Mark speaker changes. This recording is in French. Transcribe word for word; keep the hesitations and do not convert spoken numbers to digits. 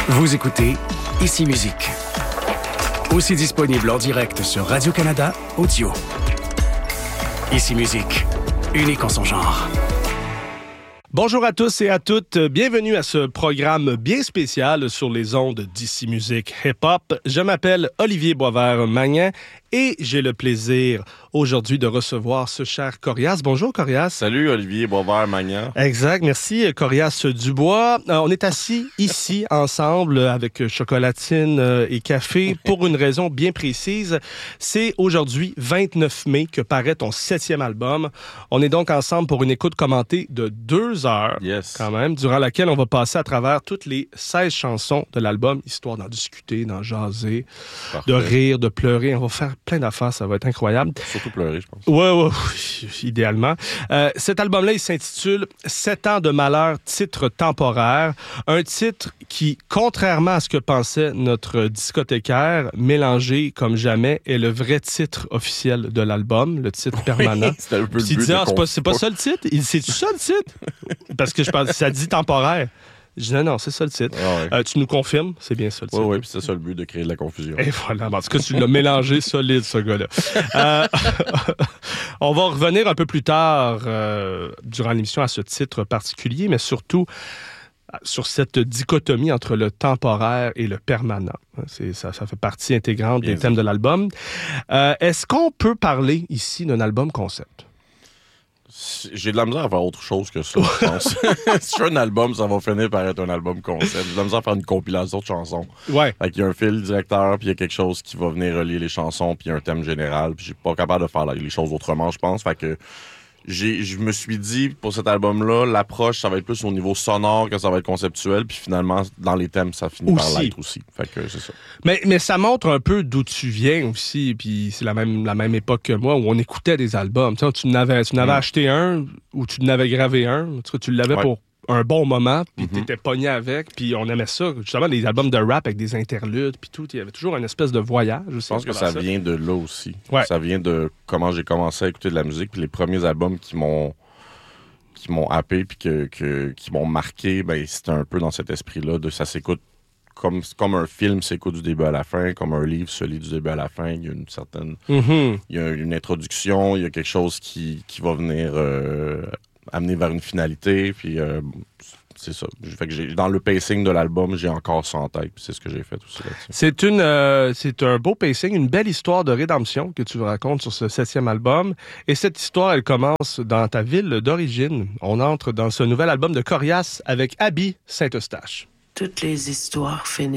Speaker 1: Vous écoutez Ici Musique. Aussi disponible en direct sur Radio-Canada Audio. Ici Musique, unique en son genre.
Speaker 2: Bonjour à tous et à toutes. Bienvenue à ce programme bien spécial sur les ondes d'Ici Musique Hip-Hop. Je m'appelle Olivier Boisvert-Magnan et j'ai le plaisir aujourd'hui de recevoir ce cher Corias. Bonjour Corias.
Speaker 3: Salut Olivier Boisvert-Magnan.
Speaker 2: Exact, merci Corias Dubois. Euh, on est assis ici ensemble avec chocolatine euh, et café pour une raison bien précise. C'est aujourd'hui, vingt-neuf mai, que paraît ton septième album. On est donc ensemble pour une écoute commentée de deux heures,
Speaker 3: yes.
Speaker 2: quand même, durant laquelle on va passer à travers toutes les seize chansons de l'album, histoire d'en discuter, d'en jaser, Parfait. de rire, de pleurer. On va faire plein d'affaires, ça va être incroyable.
Speaker 3: Surtout pleurer, je pense.
Speaker 2: Ouais, ouais, ouais idéalement. Euh, cet album-là, il s'intitule « Sept ans de malheur, titre temporaire ». Un titre qui, contrairement à ce que pensait notre discothécaire, mélangé comme jamais, est le vrai titre officiel de l'album, le titre permanent.
Speaker 3: Oui, c'était un peu
Speaker 2: Puis
Speaker 3: le but.
Speaker 2: Il dit, ah, c'est,
Speaker 3: con...
Speaker 2: pas, c'est pas ça le titre? Il, c'est-tu ça le titre? Parce que je pense ça dit temporaire. Je dis non, non, c'est ça le titre.
Speaker 3: Ah ouais.
Speaker 2: euh, tu nous confirmes? C'est bien ça le titre.
Speaker 3: Oui, oui, puis c'est ça le but, de créer de la confusion.
Speaker 2: Et voilà, en tout cas, tu l'as mélangé solide, ce gars-là. Euh, on va revenir un peu plus tard, euh, durant l'émission, à ce titre particulier, mais surtout sur cette dichotomie entre le temporaire et le permanent. C'est, ça, ça fait partie intégrante bien des dit. thèmes de l'album. Euh, est-ce qu'on peut parler ici d'un album concept?
Speaker 3: J'ai de la misère à faire autre chose que ça, je pense. Si je fais un album, ça va finir par être un album concept. J'ai de la misère à faire une compilation de chansons.
Speaker 2: Ouais.
Speaker 3: Fait qu'il y a un fil directeur, puis il y a quelque chose qui va venir relier les chansons, puis il y a un thème général, puis je suis pas capable de faire les choses autrement, je pense. Fait que j'ai, je me suis dit, pour cet album-là, l'approche, ça va être plus au niveau sonore que ça va être conceptuel, puis finalement, dans les thèmes, ça finit
Speaker 2: aussi.
Speaker 3: par l'être aussi. Fait que c'est ça.
Speaker 2: Mais, mais ça montre un peu d'où tu viens aussi, puis c'est la même, la même époque que moi, où on écoutait des albums. Tu sais, tu n'avais, tu n'avais mm. acheté un, ou tu n'avais gravé un, tu sais, tu l'avais ouais. pour un bon moment, puis mm-hmm. t'étais pogné avec, puis on aimait ça. Justement, des albums de rap avec des interludes, puis tout, il y avait toujours une espèce de voyage.
Speaker 3: Je pense que ça, ça vient de là aussi.
Speaker 2: Ouais.
Speaker 3: Ça vient de comment j'ai commencé à écouter de la musique, puis les premiers albums qui m'ont qui m'ont happé, puis que, que, qui m'ont marqué, ben c'était un peu dans cet esprit-là, de ça s'écoute comme, comme un film s'écoute du début à la fin, comme un livre se lit du début à la fin. Il y a une certaine...
Speaker 2: Mm-hmm.
Speaker 3: Il y a une introduction, il y a quelque chose qui, qui va venir euh, amener vers une finalité, puis euh, c'est ça. Fait que j'ai, dans le pacing de l'album, j'ai encore ça en tête, puis c'est ce que j'ai fait aussi là-dessus.
Speaker 2: C'est, une, euh, c'est un beau pacing, une belle histoire de rédemption que tu racontes sur ce septième album. Et cette histoire, elle commence dans ta ville d'origine. On entre dans ce nouvel album de Corias avec Abby Saint-Eustache.
Speaker 4: Toutes les histoires finissent